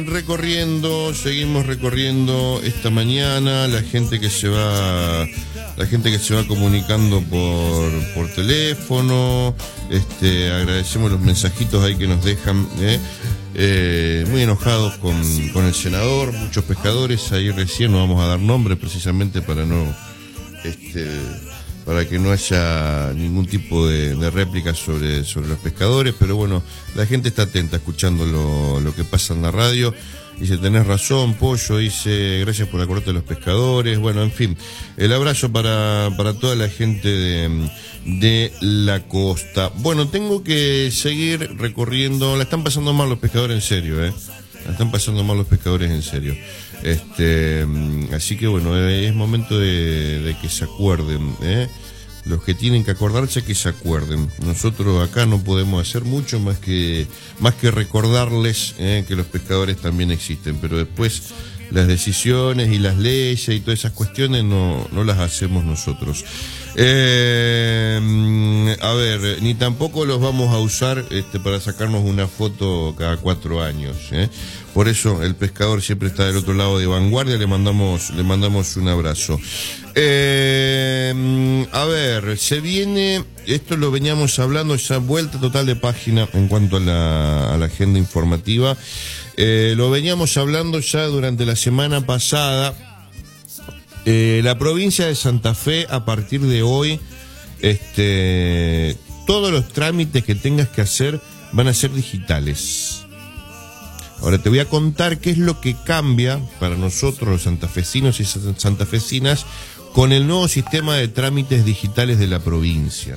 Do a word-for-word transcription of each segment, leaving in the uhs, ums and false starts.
Recorriendo, seguimos recorriendo esta mañana, la gente que se va, la gente que se va comunicando por, por teléfono, este, agradecemos los mensajitos ahí que nos dejan, eh, eh, muy enojados con, con el senador, muchos pescadores, ahí recién no vamos a dar nombres precisamente para no, este, para que no haya ningún tipo de, de réplica sobre, sobre los pescadores, pero bueno, la gente está atenta escuchando lo, lo que pasa en la radio. Dice, tenés razón, Pollo, dice, gracias por acordarte de los pescadores. Bueno, en fin, el abrazo para, para toda la gente de, de la costa. Bueno, tengo que seguir recorriendo, la están pasando mal los pescadores en serio, ¿eh? La están pasando mal los pescadores en serio. Este, así que bueno, es momento de, de que se acuerden, ¿eh? Los que tienen que acordarse, que se acuerden. Nosotros acá no podemos hacer mucho más que más que recordarles, ¿eh? Que los pescadores también existen, pero después las decisiones y las leyes y todas esas cuestiones no, no las hacemos nosotros. Eh, a ver, ni tampoco los vamos a usar este, para sacarnos una foto cada cuatro años, ¿eh? Por eso el pescador siempre está del otro lado de Vanguardia, le mandamos, le mandamos un abrazo. Eh, a ver, se viene, esto lo veníamos hablando, ya vuelta total de página en cuanto a la, a la agenda informativa. Eh, lo veníamos hablando ya durante la semana pasada. Eh, la provincia de Santa Fe, a partir de hoy, este, todos los trámites que tengas que hacer van a ser digitales. Ahora te voy a contar qué es lo que cambia para nosotros los santafesinos y santafesinas con el nuevo sistema de trámites digitales de la provincia.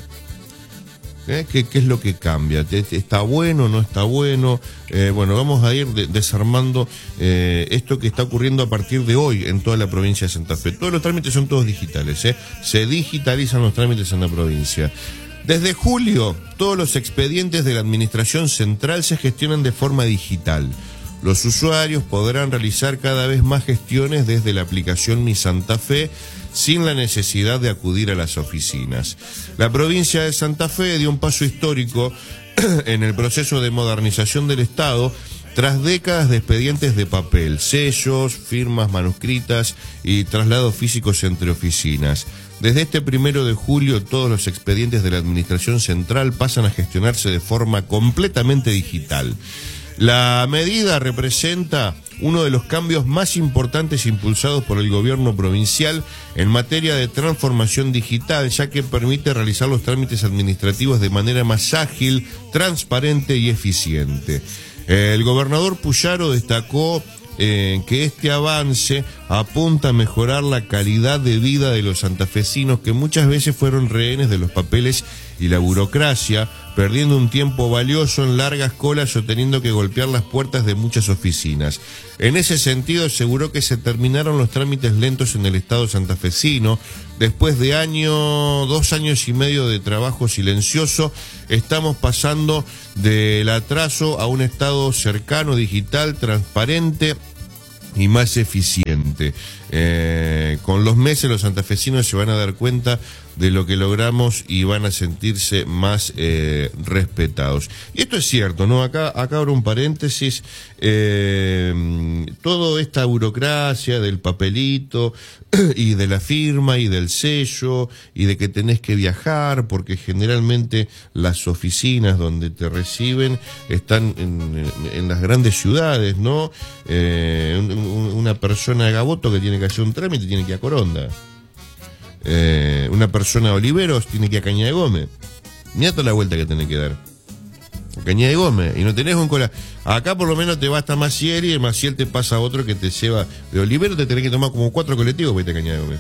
¿Eh? ¿Qué, ¿Qué es lo que cambia? ¿Está bueno? ¿No está bueno? Eh, bueno, vamos a ir de, desarmando eh, esto que está ocurriendo a partir de hoy en toda la provincia de Santa Fe. Todos los trámites son todos digitales, ¿eh? Se digitalizan los trámites en la provincia. Desde julio, todos los expedientes de la Administración Central se gestionan de forma digital. Los usuarios podrán realizar cada vez más gestiones desde la aplicación Mi Santa Fe, sin la necesidad de acudir a las oficinas. La provincia de Santa Fe dio un paso histórico en el proceso de modernización del Estado tras décadas de expedientes de papel, sellos, firmas manuscritas y traslados físicos entre oficinas. Desde este primero de julio, todos los expedientes de la Administración Central pasan a gestionarse de forma completamente digital. La medida representa uno de los cambios más importantes impulsados por el gobierno provincial en materia de transformación digital, ya que permite realizar los trámites administrativos de manera más ágil, transparente y eficiente. El gobernador Puyaro destacó eh, que este avance apunta a mejorar la calidad de vida de los santafesinos que muchas veces fueron rehenes de los papeles y la burocracia, perdiendo un tiempo valioso en largas colas o teniendo que golpear las puertas de muchas oficinas. En ese sentido, aseguró que se terminaron los trámites lentos en el Estado santafesino. Después de año, dos años y medio de trabajo silencioso, estamos pasando del atraso a un Estado cercano, digital, transparente y más eficiente. Eh, con los meses los santafesinos se van a dar cuenta de lo que logramos y van a sentirse más eh, respetados. Y esto es cierto, ¿no? Acá, acá abro un paréntesis. Eh, toda esta burocracia del papelito y de la firma y del sello y de que tenés que viajar, porque generalmente las oficinas donde te reciben están en, en las grandes ciudades, ¿no? Eh, un, una persona de Gaboto que tiene que hacer un trámite tiene que ir a Coronda. Eh, una persona de Oliveros tiene que ir a Cañada de Gómez. Mirá toda la vuelta que tenés que dar a Cañada de Gómez, y no tenés un cola. Acá por lo menos te va hasta Maciel y el Maciel te pasa a otro que te lleva de Oliveros. Te tenés que tomar como cuatro colectivos para irte a Cañada de Gómez.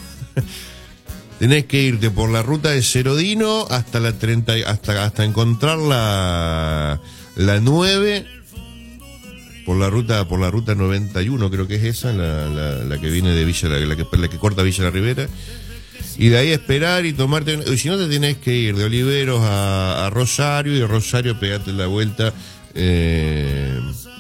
Tenés que irte por la ruta de Cerodino hasta la treinta, hasta, hasta encontrar la, la nueve, por la ruta, por la ruta noventa y uno, creo que es esa, la, la, la que viene de Villa, la, la, que, la que corta Villa La Ribera. Y de ahí esperar y tomarte, y si no te tenés que ir de Oliveros a, a Rosario, y de Rosario pegarte la vuelta eh,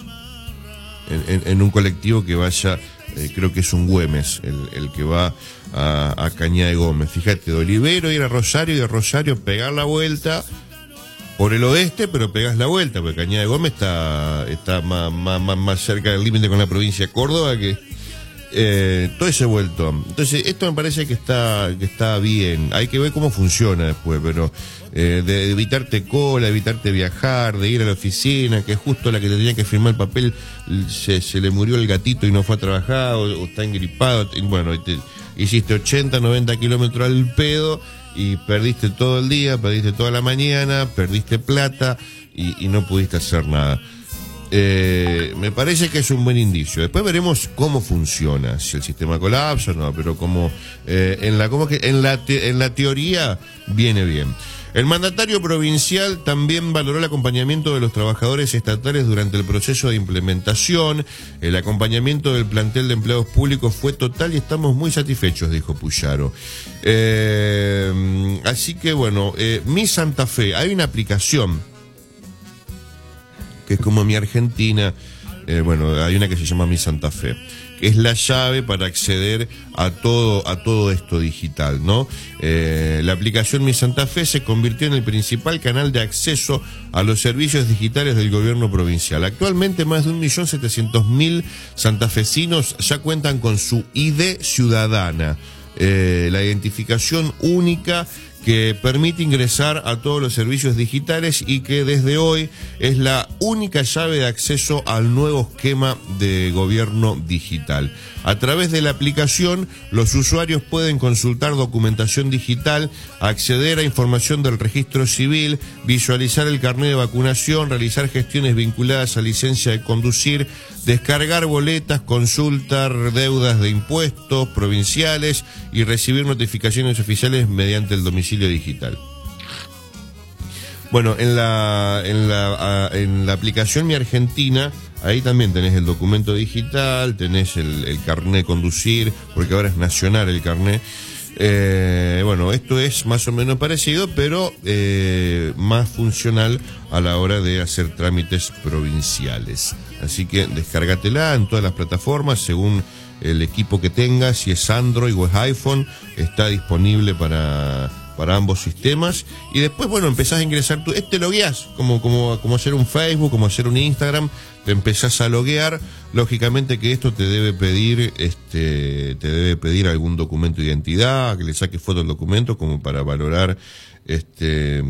en, en, en un colectivo que vaya, eh, creo que es un Güemes, el, el que va a, a Cañada de Gómez. Fíjate, de Olivero ir a Rosario, y de Rosario pegar la vuelta por el oeste, pero pegás la vuelta, porque Cañada de Gómez está, está más, más, más, más cerca del límite con la provincia de Córdoba que eh, todo ese vuelto. Entonces, esto me parece que está, que está bien. Hay que ver cómo funciona después, pero eh, de, de evitarte cola, evitarte viajar, de ir a la oficina, que justo la que te tenía que firmar el papel se, se le murió el gatito y no fue a trabajar, o, o está engripado. Y bueno, te, hiciste ochenta, noventa kilómetros al pedo y perdiste todo el día, perdiste toda la mañana, perdiste plata y, y no pudiste hacer nada. Eh, me parece que es un buen indicio. Después veremos cómo funciona, si el sistema colapsa o no, pero como eh, en la como que en la te, en la teoría viene bien. El mandatario provincial también valoró el acompañamiento de los trabajadores estatales durante el proceso de implementación. El acompañamiento del plantel de empleados públicos fue total y estamos muy satisfechos, dijo Puyaro. Eh, así que bueno, eh, Mi Santa Fe, hay una aplicación que es como Mi Argentina, eh, bueno, hay una que se llama Mi Santa Fe, que es la llave para acceder a todo, a todo esto digital, ¿no? Eh, la aplicación Mi Santa Fe se convirtió en el principal canal de acceso a los servicios digitales del gobierno provincial. Actualmente más de un millón setecientos mil santafesinos ya cuentan con su I D ciudadana, eh, la identificación única que permite ingresar a todos los servicios digitales y que desde hoy es la única llave de acceso al nuevo esquema de gobierno digital. A través de la aplicación, los usuarios pueden consultar documentación digital, acceder a información del registro civil, visualizar el carnet de vacunación, realizar gestiones vinculadas a licencia de conducir, descargar boletas, consultar deudas de impuestos provinciales y recibir notificaciones oficiales mediante el domicilio digital. Bueno, en la, en la, en la aplicación Mi Argentina, ahí también tenés el documento digital, tenés el, el carnet de conducir, porque ahora es nacional el carnet. Eh, bueno, esto es más o menos parecido, pero eh, más funcional a la hora de hacer trámites provinciales. Así que descárgatela en todas las plataformas, según el equipo que tengas, si es Android o es iPhone, está disponible para... para ambos sistemas, y después, bueno, empezás a ingresar tú, este logueás, como, como, como hacer un Facebook, como hacer un Instagram, te empezás a loguear, lógicamente que esto te debe pedir, este, te debe pedir algún documento de identidad, que le saques foto al documento, como para valorar, este,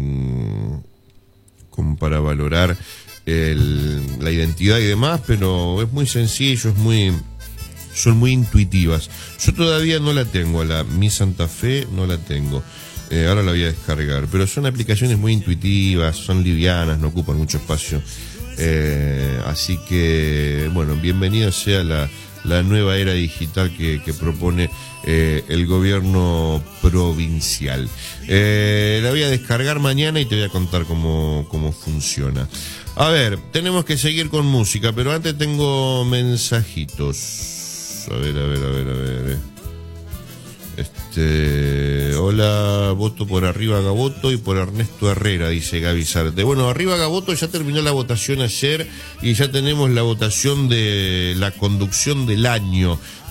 como para valorar el, la identidad y demás, pero es muy sencillo, es muy, son muy intuitivas. Yo todavía no la tengo, la Mi Santa Fe no la tengo. Eh, ahora la voy a descargar, pero son aplicaciones muy intuitivas, son livianas, no ocupan mucho espacio. Eh, así que, bueno, bienvenida sea la, la nueva era digital que, que propone eh, el gobierno provincial. Eh, la voy a descargar mañana y te voy a contar cómo, cómo funciona. A ver, tenemos que seguir con música, pero antes tengo mensajitos. A ver, a ver, a ver, a ver. Este, hola, voto por Arriba Gaboto y por Ernesto Herrera, dice Gaby Sarte. Bueno, Arriba Gaboto ya terminó la votación ayer y ya tenemos la votación de la conducción del año.